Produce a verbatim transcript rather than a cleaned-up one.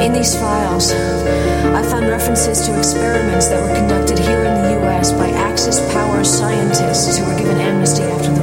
In these files, I found references to experiments that were conducted here in the U S by Axis Power scientists who were given amnesty after the